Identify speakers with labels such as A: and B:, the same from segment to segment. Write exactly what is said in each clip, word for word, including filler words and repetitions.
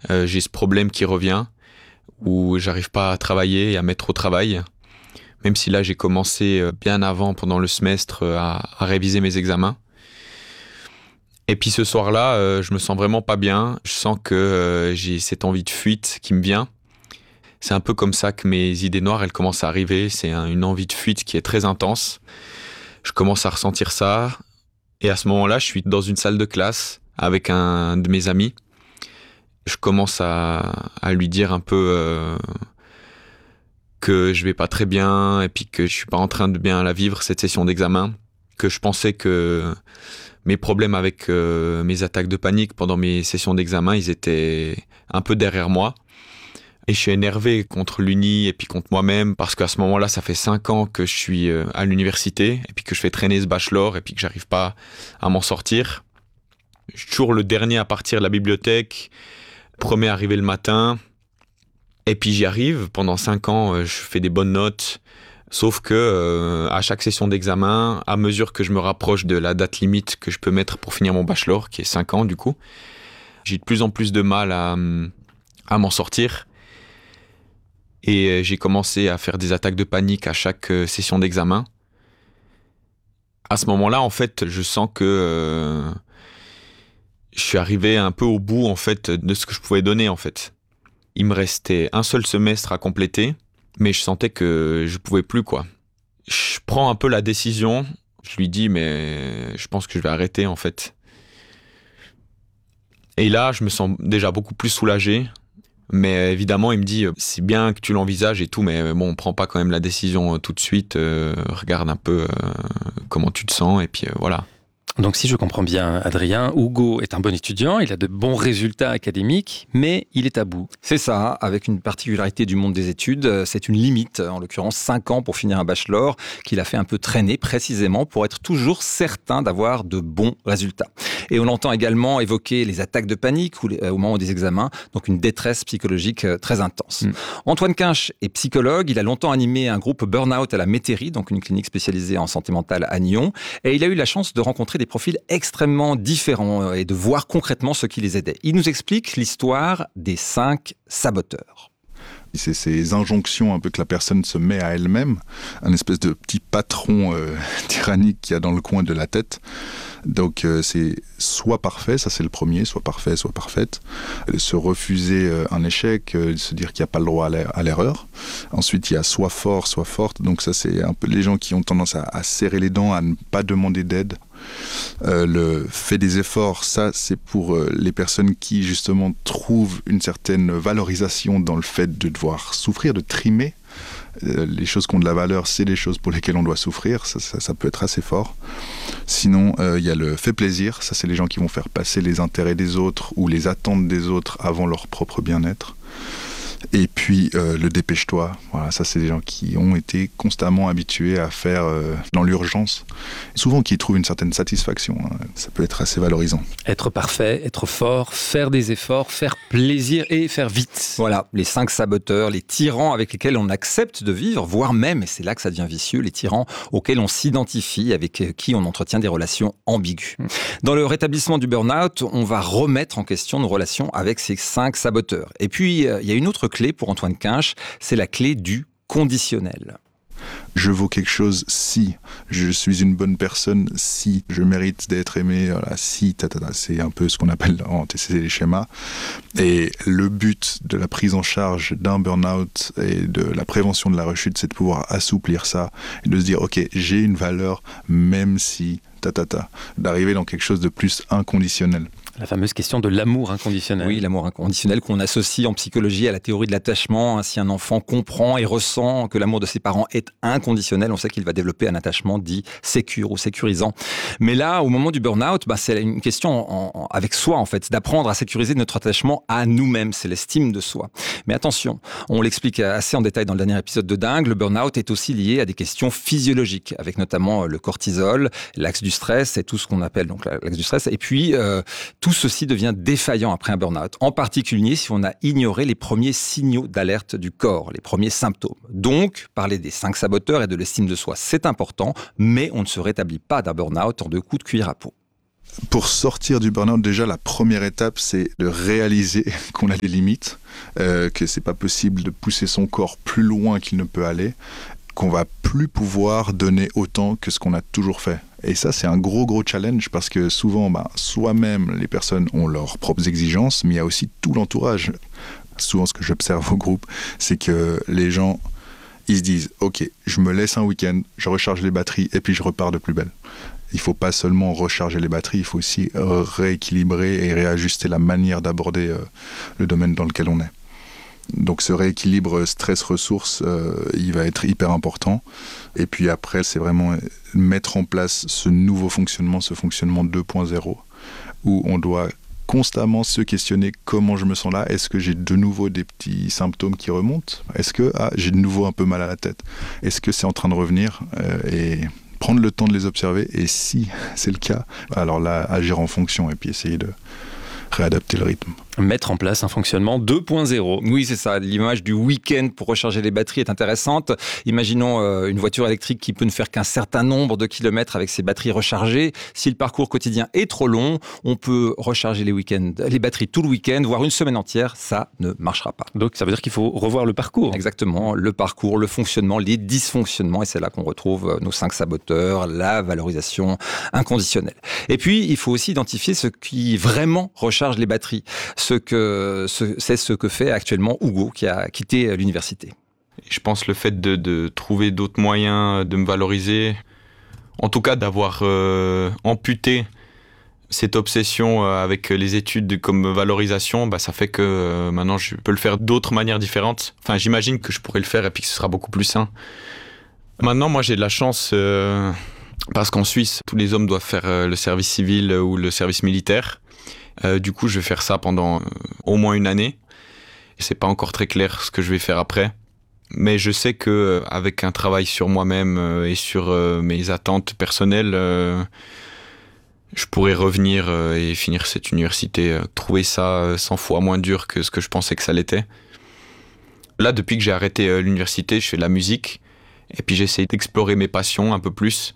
A: Euh, j'ai ce problème qui revient, où j'arrive pas à travailler et à mettre au travail. Même si là, j'ai commencé bien avant, pendant le semestre, à, à réviser mes examens. Et puis ce soir-là, euh, je me sens vraiment pas bien. Je sens que euh, j'ai cette envie de fuite qui me vient. C'est un peu comme ça que mes idées noires, elles commencent à arriver. C'est un, une envie de fuite qui est très intense. Je commence à ressentir ça. Et à ce moment-là, je suis dans une salle de classe avec un de mes amis. Je commence à, à lui dire un peu euh, que je vais pas très bien et puis que je suis pas en train de bien la vivre, cette session d'examen. Que je pensais que mes problèmes avec euh, mes attaques de panique pendant mes sessions d'examen, ils étaient un peu derrière moi. Et je suis énervé contre l'Uni et puis contre moi-même parce qu'à ce moment-là, ça fait cinq ans que je suis à l'université et puis que je fais traîner ce bachelor et puis que j'arrive pas à m'en sortir. Je suis toujours le dernier à partir de la bibliothèque, premier arrivé le matin. Et puis j'y arrive. Pendant cinq ans, je fais des bonnes notes. Sauf que euh, à chaque session d'examen, à mesure que je me rapproche de la date limite que je peux mettre pour finir mon bachelor, qui est cinq ans du coup, j'ai de plus en plus de mal à, à m'en sortir. Et j'ai commencé à faire des attaques de panique à chaque session d'examen. À ce moment-là, en fait, je sens que euh, je suis arrivé un peu au bout en fait de ce que je pouvais donner en fait. Il me restait un seul semestre à compléter, mais je sentais que je pouvais plus quoi. Je prends un peu la décision. Je lui dis mais je pense que je vais arrêter en fait. Et là, je me sens déjà beaucoup plus soulagé. Mais évidemment, il me dit, c'est bien que tu l'envisages et tout, mais bon, on prend pas quand même la décision tout de suite. Euh, regarde un peu euh, comment tu te sens et puis euh, voilà.
B: Donc si je comprends bien, Adrien, Hugo est un bon étudiant, il a de bons résultats académiques, mais il est à bout.
C: C'est ça, avec une particularité du monde des études, c'est une limite, en l'occurrence cinq ans pour finir un bachelor, qu'il a fait un peu traîner précisément pour être toujours certain d'avoir de bons résultats. Et on entend également évoquer les attaques de panique ou les, au moment des examens, donc une détresse psychologique très intense. Mmh. Antoine Quinche est psychologue, il a longtemps animé un groupe Burnout à la Métairie, donc une clinique spécialisée en santé mentale à Nyon, et il a eu la chance de rencontrer des profils extrêmement différents et de voir concrètement ce qui les aidait. Il nous explique l'histoire des cinq saboteurs.
D: C'est ces injonctions un peu que la personne se met à elle-même, un espèce de petit patron euh, tyrannique qu'il y a dans le coin de la tête. Donc euh, c'est soit parfait, ça c'est le premier, soit parfait, soit parfaite. Se refuser euh, un échec, euh, se dire qu'il n'y a pas le droit à l'erreur. Ensuite il y a soit fort, soit forte. Donc ça c'est un peu les gens qui ont tendance à, à serrer les dents, à ne pas demander d'aide. Euh, le fait des efforts, ça c'est pour euh, les personnes qui justement trouvent une certaine valorisation dans le fait de devoir souffrir, de trimer. Euh, les choses qui ont de la valeur, c'est les choses pour lesquelles on doit souffrir, ça, ça, ça peut être assez fort. Sinon, il euh, y a le fait plaisir, ça c'est les gens qui vont faire passer les intérêts des autres ou les attentes des autres avant leur propre bien-être. Et puis euh, le dépêche-toi, voilà, ça c'est des gens qui ont été constamment habitués à faire euh, dans l'urgence, souvent qui trouvent une certaine satisfaction, hein. Ça peut être assez valorisant.
B: Être parfait, être fort, faire des efforts, faire plaisir et faire vite.
C: Voilà, les cinq saboteurs, les tyrans avec lesquels on accepte de vivre, voire même, et c'est là que ça devient vicieux, les tyrans auxquels on s'identifie, avec qui on entretient des relations ambiguës. Dans le rétablissement du burn-out, on va remettre en question nos relations avec ces cinq saboteurs. Et puis, il euh, y a une autre clé pour Antoine Quinche, c'est la clé du conditionnel.
D: Je vaux quelque chose si je suis une bonne personne, si je mérite d'être aimé, voilà, si, tatata, c'est un peu ce qu'on appelle en T C C les schémas. Et le but de la prise en charge d'un burn-out et de la prévention de la rechute, c'est de pouvoir assouplir ça et de se dire, ok, j'ai une valeur même si, tatata, d'arriver dans quelque chose de plus inconditionnel.
B: La fameuse question de l'amour inconditionnel.
C: Oui, l'amour inconditionnel qu'on associe en psychologie à la théorie de l'attachement. Si un enfant comprend et ressent que l'amour de ses parents est inconditionnel, on sait qu'il va développer un attachement dit sécure ou sécurisant. Mais là, au moment du burn-out, bah, c'est une question en, en, avec soi, en fait, d'apprendre à sécuriser notre attachement à nous-mêmes. C'est l'estime de soi. Mais attention, on l'explique assez en détail dans le dernier épisode de Dingue, le burn-out est aussi lié à des questions physiologiques, avec notamment le cortisol, l'axe du stress et tout ce qu'on appelle donc l'axe du stress. Et puis, euh, tout ceci devient défaillant après un burn-out, en particulier si on a ignoré les premiers signaux d'alerte du corps, les premiers symptômes. Donc, parler des cinq saboteurs et de l'estime de soi, c'est important, mais on ne se rétablit pas d'un burn-out en deux coups de cuillère à peau.
D: Pour sortir du burn-out, déjà, la première étape, c'est de réaliser qu'on a des limites, euh, que c'est pas possible de pousser son corps plus loin qu'il ne peut aller, qu'on va plus pouvoir donner autant que ce qu'on a toujours fait. Et ça, c'est un gros, gros challenge parce que souvent, bah, soi-même, les personnes ont leurs propres exigences, mais il y a aussi tout l'entourage. Souvent, ce que j'observe au groupe, c'est que les gens, ils se disent « Ok, je me laisse un week-end, je recharge les batteries et puis je repars de plus belle ». Il ne faut pas seulement recharger les batteries, il faut aussi rééquilibrer et réajuster la manière d'aborder euh, le domaine dans lequel on est. Donc ce rééquilibre stress-ressources, euh, il va être hyper important. Et puis après, c'est vraiment mettre en place ce nouveau fonctionnement, ce fonctionnement deux point zéro, où on doit constamment se questionner comment je me sens là. Est-ce que j'ai de nouveau des petits symptômes qui remontent ? Est-ce que ah, j'ai de nouveau un peu mal à la tête ? Est-ce que c'est en train de revenir ? euh, et prendre le temps de les observer, et si c'est le cas, alors là, agir en fonction et puis essayer de réadapter le rythme.
B: Mettre en place un fonctionnement deux point zéro.
C: Oui, c'est ça. L'image du week-end pour recharger les batteries est intéressante. Imaginons euh, une voiture électrique qui peut ne faire qu'un certain nombre de kilomètres avec ses batteries rechargées. Si le parcours quotidien est trop long, on peut recharger les week-ends, les batteries tout le week-end, voire une semaine entière. Ça ne marchera pas.
B: Donc ça veut dire qu'il faut revoir le parcours.
C: Exactement. Le parcours, le fonctionnement, les dysfonctionnements. Et c'est là qu'on retrouve nos cinq saboteurs, la valorisation inconditionnelle. Et puis, il faut aussi identifier ce qui vraiment recharge les batteries. Ce que, ce, c'est ce que fait actuellement Hugo, qui a quitté l'université.
A: Je pense le fait de, de trouver d'autres moyens de me valoriser, en tout cas d'avoir euh, amputé cette obsession avec les études comme valorisation, bah, ça fait que euh, maintenant je peux le faire d'autres manières différentes. Enfin, j'imagine que je pourrais le faire et puis que ce sera beaucoup plus sain. Maintenant, moi j'ai de la chance euh, parce qu'en Suisse, tous les hommes doivent faire euh, le service civil ou le service militaire. Euh, du coup, je vais faire ça pendant euh, au moins une année. C'est pas encore très clair ce que je vais faire après. Mais je sais qu'avec un travail sur moi-même euh, et sur euh, mes attentes personnelles, euh, je pourrais revenir euh, et finir cette université, euh, trouver ça euh, cent fois moins dur que ce que je pensais que ça l'était. Là, depuis que j'ai arrêté euh, l'université, je fais de la musique et puis j'essaie d'explorer mes passions un peu plus.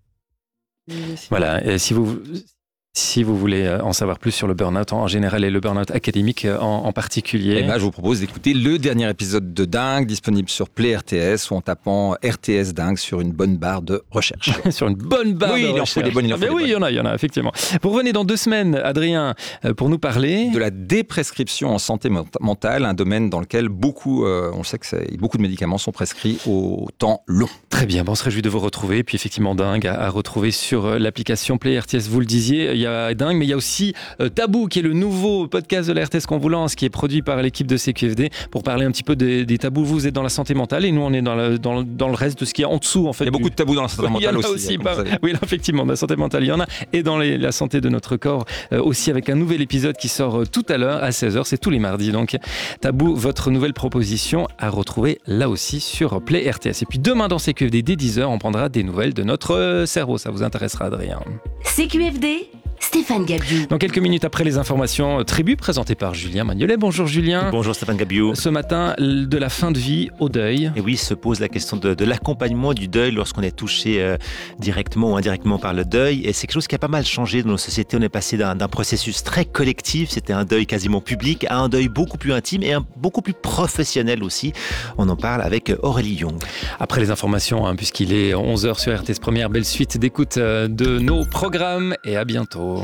B: Voilà, et si vous... Si vous voulez en savoir plus sur le burn-out en général et le burn-out académique en, en particulier...
C: Eh ben, je vous propose d'écouter le dernier épisode de Dingue, disponible sur Play R T S ou en tapant R T S Dingue sur une bonne barre de recherche.
B: Sur une bonne barre
C: oui,
B: de
C: il
B: recherche.
C: En faut des bonnes, il en faut
B: Mais
C: des
B: oui,
C: bonnes.
B: il y en a, il y en a, effectivement. Vous revenez dans deux semaines, Adrien, pour nous parler...
C: de la déprescription en santé mentale, un domaine dans lequel beaucoup, euh, on sait que c'est, beaucoup de médicaments sont prescrits au temps long.
B: Très bien, bon, on se réjouit de vous retrouver. Et puis effectivement, Dingue à, à retrouver sur l'application Play R T S, vous le disiez. Il y a Dingue, mais il y a aussi Aussi, euh, Tabou, qui est le nouveau podcast de la R T S qu'on vous lance, qui est produit par l'équipe de C Q F D, pour parler un petit peu des, des tabous. Vous êtes dans la santé mentale et nous, on est dans le, dans le, dans le reste de ce qui est en dessous. En fait,
C: il y a beaucoup
B: du...
C: de tabous dans la santé mentale aussi.
B: aussi
C: hein,
B: pas... Oui, là, effectivement, dans la santé mentale, il y en a. Et dans les, la santé de notre corps, euh, aussi avec un nouvel épisode qui sort euh, tout à l'heure à seize heures. C'est tous les mardis. Donc, Tabou, votre nouvelle proposition à retrouver là aussi sur Play R T S. Et puis demain, dans C Q F D, dès dix heures, on prendra des nouvelles de notre euh, cerveau. Ça vous intéressera, Adrien.
E: C Q F D, Stéphane Gabiou.
B: Dans quelques minutes après les informations Tribu, présentées par Julien Magnolet. Bonjour Julien.
F: Bonjour Stéphane Gabiou.
B: Ce matin, de la fin de vie au deuil.
F: Et oui, se pose la question de, de l'accompagnement du deuil lorsqu'on est touché euh, directement ou indirectement par le deuil. Et c'est quelque chose qui a pas mal changé dans nos sociétés. On est passé d'un, d'un processus très collectif, c'était un deuil quasiment public, à un deuil beaucoup plus intime et un, beaucoup plus professionnel aussi. On en parle avec Aurélie Young.
B: Après les informations, hein, puisqu'il est onze heures sur R T S Première, belle suite d'écoute euh, de nos programmes et à bientôt.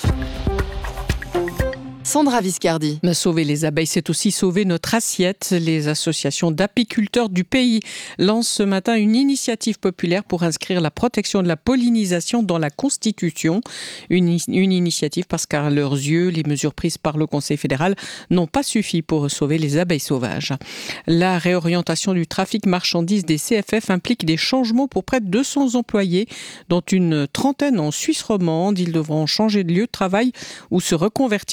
G: Sandra Viscardi.
H: Sauver les abeilles, c'est aussi sauver notre assiette. Les associations d'apiculteurs du pays lancent ce matin une initiative populaire pour inscrire la protection de la pollinisation dans la Constitution. Une, une initiative parce qu'à leurs yeux, les mesures prises par le Conseil fédéral n'ont pas suffi pour sauver les abeilles sauvages. La réorientation du trafic marchandises des C F F implique des changements pour près de deux cents employés, dont une trentaine en Suisse romande. Ils devront changer de lieu de travail ou se reconvertir au sein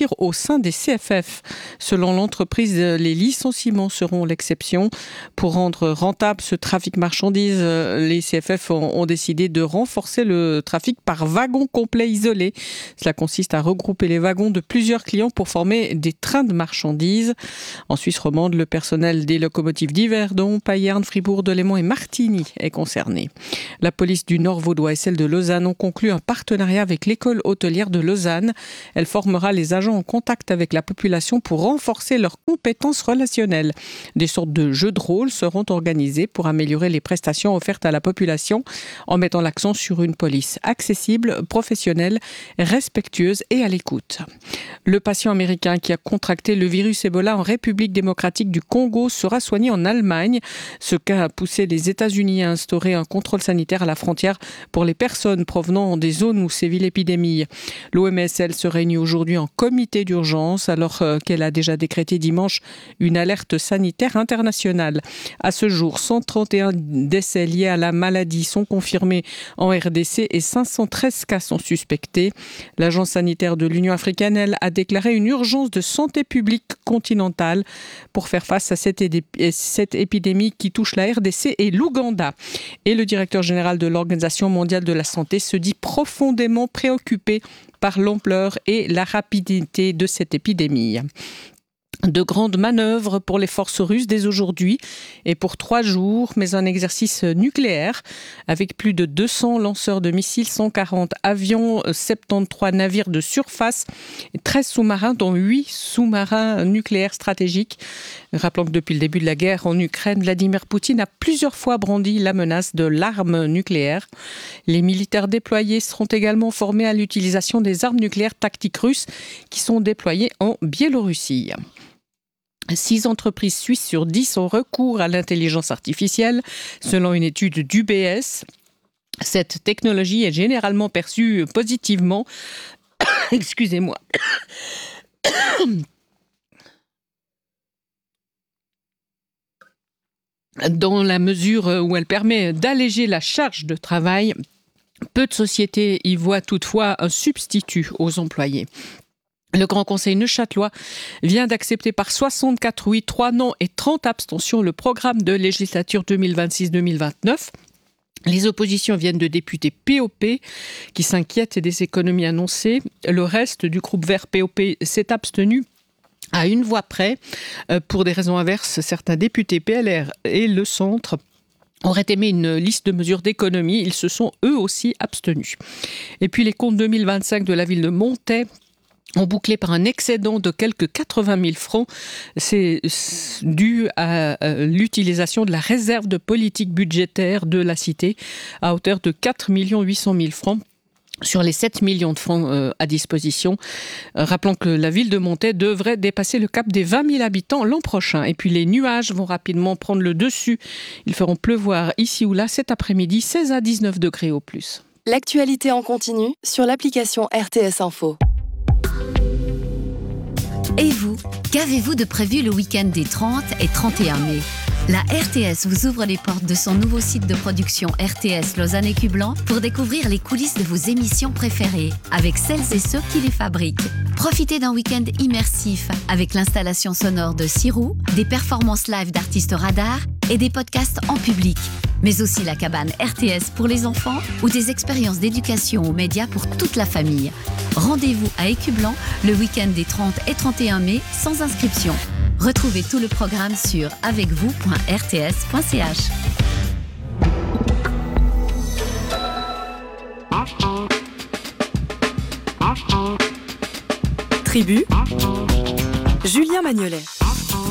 H: sein des C F F. Selon l'entreprise, les licenciements seront l'exception. Pour rendre rentable ce trafic marchandises, les C F F ont, ont décidé de renforcer le trafic par wagon complet isolé. Cela consiste à regrouper les wagons de plusieurs clients pour former des trains de marchandises. En Suisse romande, le personnel des locomotives d'Yverdon, Payerne, Fribourg, Delémont et Martigny est concerné. La police du Nord vaudois et celle de Lausanne ont conclu un partenariat avec l'école hôtelière de Lausanne. Elle formera les agents en contact avec la population pour renforcer leurs compétences relationnelles. Des sortes de jeux de rôle seront organisés pour améliorer les prestations offertes à la population en mettant l'accent sur une police accessible, professionnelle, respectueuse et à l'écoute. Le patient américain qui a contracté le virus Ebola en République démocratique du Congo sera soigné en Allemagne. Ce cas a poussé les États-Unis à instaurer un contrôle sanitaire à la frontière pour les personnes provenant des zones où sévit l'épidémie. L'O M S, elle, se réunit aujourd'hui en comité d'urgence alors qu'elle a déjà décrété dimanche une alerte sanitaire internationale. À ce jour, cent trente et un décès liés à la maladie sont confirmés en R D C et cinq cent treize cas sont suspectés. L'Agence sanitaire de l'Union africaine, elle, a déclaré une urgence de santé publique continentale pour faire face à cette, édé- cette épidémie qui touche la R D C et l'Ouganda. Et le directeur général de l'Organisation mondiale de la santé se dit profondément préoccupé par l'ampleur et la rapidité de cette épidémie. De grandes manœuvres pour les forces russes dès aujourd'hui et pour trois jours, mais un exercice nucléaire avec plus de deux cents lanceurs de missiles, cent quarante avions, soixante-treize navires de surface, treize sous-marins dont huit sous-marins nucléaires stratégiques. Rappelons que depuis le début de la guerre en Ukraine, Vladimir Poutine a plusieurs fois brandi la menace de l'arme nucléaire. Les militaires déployés seront également formés à l'utilisation des armes nucléaires tactiques russes qui sont déployées en Biélorussie. Six entreprises suisses sur dix ont recours à l'intelligence artificielle, selon une étude d'U B S. Cette technologie est généralement perçue positivement. Excusez-moi. Dans la mesure où elle permet d'alléger la charge de travail, peu de sociétés y voient toutefois un substitut aux employés. Le Grand Conseil neuchâtelois vient d'accepter par soixante-quatre oui, trois non et trente abstentions le programme de législature deux mille vingt-six deux mille vingt-neuf. Les oppositions viennent de députés P O P qui s'inquiètent des économies annoncées. Le reste du groupe vert P O P s'est abstenu à une voix près. Pour des raisons inverses, certains députés P L R et le Centre auraient aimé une liste de mesures d'économie. Ils se sont eux aussi abstenus. Et puis les comptes deux mille vingt-cinq de la ville de Montaix ont bouclé par un excédent de quelques quatre-vingt mille francs. C'est dû à l'utilisation de la réserve de politique budgétaire de la cité à hauteur de quatre millions huit cent mille francs sur les sept millions de francs à disposition. Rappelons que la ville de Montaix devrait dépasser le cap des vingt mille habitants l'an prochain. Et puis les nuages vont rapidement prendre le dessus. Ils feront pleuvoir ici ou là cet après-midi, seize à dix-neuf degrés au plus.
G: L'actualité en continu sur l'application R T S Info.
E: Et vous, qu'avez-vous de prévu le week-end des trente et trente et un mai ? La R T S vous ouvre les portes de son nouveau site de production R T S Lausanne et Cublan pour découvrir les coulisses de vos émissions préférées avec celles et ceux qui les fabriquent. Profitez d'un week-end immersif avec l'installation sonore de Sirou, des performances live d'artistes radars et des podcasts en public. Mais aussi la cabane R T S pour les enfants ou des expériences d'éducation aux médias pour toute la famille. Rendez-vous à Écublan le week-end des trente et trente et un mai sans inscription. Retrouvez tout le programme sur avec vous point r t s point c h.
G: Tribu, Julien Magnolet.